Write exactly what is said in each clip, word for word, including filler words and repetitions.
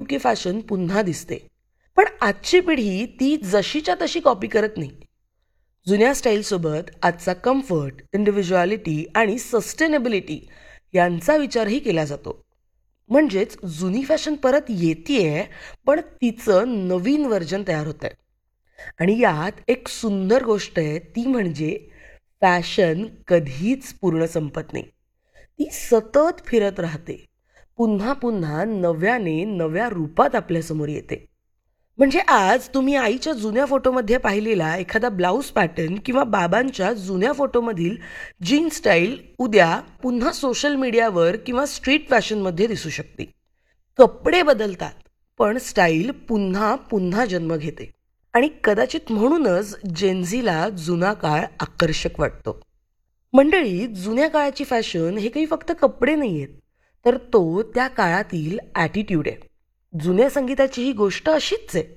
योग्य फॅशन पुन्हा दिसते. पण आजची पिढी ती जशीच्या तशी कॉपी करत नाही. जुन्या स्टाईलसोबत आजचा कम्फर्ट, इंडिव्हिज्युअलिटी आणि सस्टेनेबिलिटी यांचा विचारही केला जातो. म्हणजेच जुनी फॅशन परत येतेय, पण तिचं नवीन व्हर्जन तयार होत आहे. आणि यात एक सुंदर गोष्ट आहे, ती म्हणजे फॅशन कधीच पूर्ण संपत नाही. ती सतत फिरत राहते, पुन्हा पुन्हा नव्याने नव्या रूपात आपल्यासमोर येते. म्हणजे आज तुम्ही आईच्या जुन्या फोटोमध्ये पाहिलेला एखादा ब्लाऊज पॅटर्न किंवा बाबांच्या जुन्या फोटोमधील जीन्स स्टाईल उद्या पुन्हा सोशल मीडियावर किंवा स्ट्रीट फॅशनमध्ये दिसू शकते. कपडे बदलतात, पण स्टाईल पुन्हा पुन्हा जन्म घेते. आणि कदाचित म्हणूनच जेनझीला जुना काळ आकर्षक वाटतो. मंडळी, जुन्या काळाची फॅशन हे काही फक्त कपडे नाही आहेत, तर तो त्या काळातील ॲटिट्यूड आहे. जुन्या संगीताची ही गोष्ट अशीच आहे.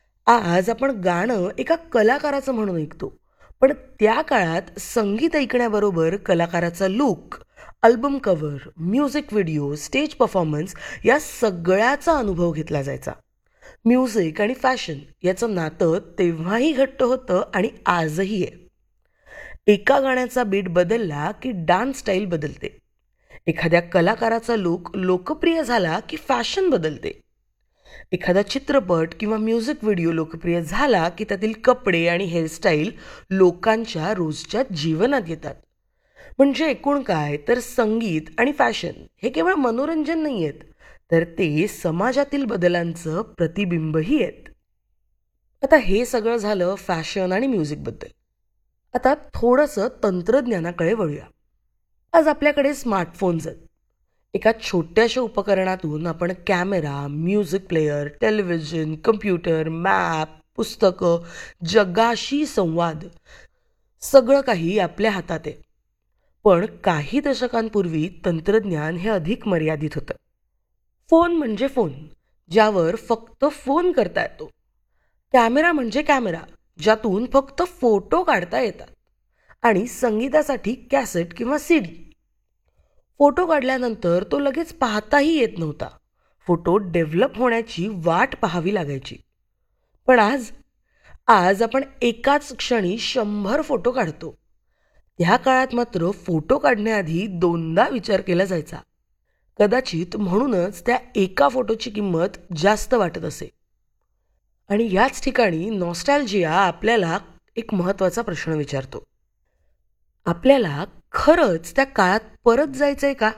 आज आपण गाणं एका कलाकाराचं म्हणून ऐकतो, पण त्या काळात संगीत ऐकण्याबरोबर कलाकाराचा look, album cover, music video, stage performance या सगळ्याचा अनुभव घेतला जायचा. म्युझिक आणि फॅशन याचं नातं तेव्हाही घट्ट होतं आणि आजही आहे. एका गाण्याचा बीट बदलला की डान्स स्टाईल बदलते. एखाद्या कलाकाराचा लुक लोकप्रिय झाला की फॅशन बदलते. एखादा चित्रपट किंवा म्युझिक व्हिडिओ लोकप्रिय झाला की त्यातील कपडे आणि हेअरस्टाईल लोकांच्या रोजच्या जीवनात येतात. म्हणजे एकूण काय, तर संगीत आणि फॅशन हे केवळ मनोरंजन नाही आहेत, तर ते समाजातील बदलांचं प्रतिबिंबही आहेत. आता हे सगळं झालं फॅशन आणि म्युझिकबद्दल. आता थोडंसं तंत्रज्ञानाकडे वळूया. आज आपल्याकडे स्मार्टफोन्स आहेत. एका छोट्याशा उपकरणातून आपण camera, music player, television, computer, map, पुस्तकं, जगाशी संवाद, सगळं काही आपल्या हातात आहे. पण काही दशकांपूर्वी तंत्रज्ञान हे अधिक मर्यादित होतं. फोन म्हणजे फोन, ज्यावर फक्त फोन करता येतो. कॅमेरा म्हणजे कॅमेरा, ज्यातून फक्त फोटो काढता येतात. आणि संगीतासाठी कॅसेट किंवा सी डी. फोटो काढल्यानंतर तो लगेच पाहताही येत नव्हता. फोटो डेव्हलप होण्याची वाट पाहावी लागायची. पण आज आज आपण एकाच क्षणी शंभर फोटो काढतो. त्या काळात मात्र फोटो काढण्याआधी दोनदा विचार केला जायचा. कदाचित म्हणूनच त्या एका फोटोची किंमत जास्त वाटत असे. आणि याच ठिकाणी नॉस्टॅल्जिया आपल्याला एक महत्त्वाचा प्रश्न विचारतो. आपल्याला खरंच त्या काळात परत जायचंय का?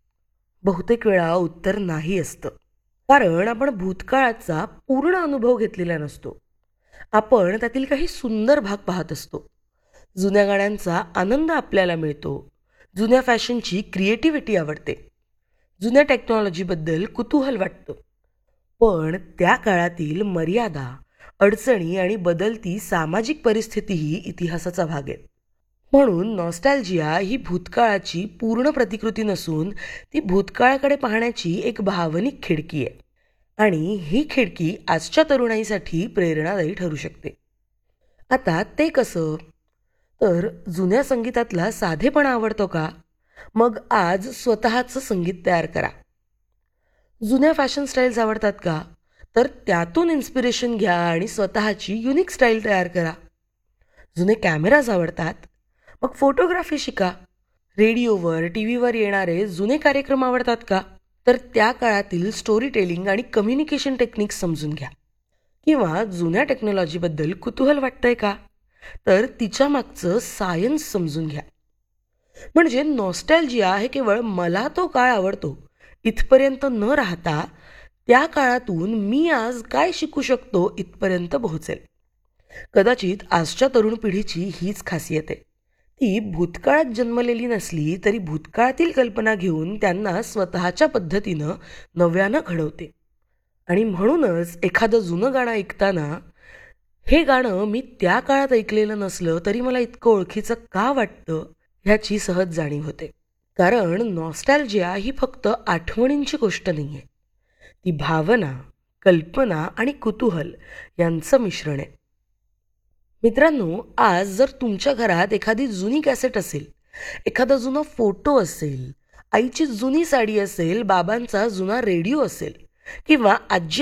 बहुतेक वेळा उत्तर नाही असतं. कारण आपण भूतकाळाचा पूर्ण अनुभव घेतलेला नसतो. आपण त्यातील काही सुंदर भाग पाहत असतो. जुन्या गाण्यांचा आनंद आपल्याला मिळतो. जुन्या फॅशनची क्रिएटिव्हिटी आवडते. जुन्या टेक्नॉलॉजीबद्दल कुतूहल वाटतं. पण त्या काळातील मर्यादा, अडचणी आणि बदलती सामाजिक परिस्थितीही इतिहासाचा भाग आहे. म्हणून नॉस्टॅल्जिया ही भूतकाळाची पूर्ण प्रतिकृती नसून ती भूतकाळाकडे पाहण्याची एक भावनिक खिडकी आहे. आणि ही खिडकी आजच्या तरुणाईसाठी प्रेरणादायी ठरू शकते. आता ते कसं? तर जुन्या संगीतातला साधेपणा आवडतो का? मग आज स्वतःचं संगीत तयार करा. जुन्या फॅशन स्टाईल्स आवडतात का? तर त्यातून इन्स्पिरेशन घ्या आणि स्वतःची युनिक स्टाईल तयार करा. जुने कॅमेराज आवडतात? मग फोटोग्राफी शिका. रेडिओवर, टी व्हीवर येणारे जुने कार्यक्रम आवडतात का? तर त्या काळातील स्टोरी टेलिंग आणि कम्युनिकेशन टेक्निक्स समजून घ्या. किंवा जुन्या टेक्नॉलॉजीबद्दल कुतूहल वाटतंय का? तर तिच्या मागचं सायन्स समजून घ्या. म्हणजे नॉस्टॅल्जिया हे केवळ मला तो काळ आवडतो इथपर्यंत न राहता त्या काळातून मी आज काय शिकू शकतो इथपर्यंत पोहोचेल. कदाचित आजच्या तरुण पिढीची हीच खासियत आहे. ती भूतकाळात जन्मलेली नसली तरी भूतकाळातील कल्पना घेऊन त्यांना स्वतःच्या पद्धतीनं नव्यानं घडवते. आणि म्हणूनच एखादं जुनं गाणं ऐकताना हे गाणं मी त्या काळात ऐकलेलं नसलं तरी मला इतकं ओळखीचं का वाटतं ह्याची सहज जाणीव होते. कारण नॉस्टॅल्जिया ही फक्त आठवणींची गोष्ट नाही आहे. ती भावना, कल्पना आणि कुतूहल यांचं मिश्रण आहे. मित्रांनो, आज जर तुमच्या घरात एखादी जुनी कॅसेट असेल, एखादा जुना फोटो असेल, आईची जुनी साडी असेल, बाबांचा जुना रेडिओ असेल किंवा आजी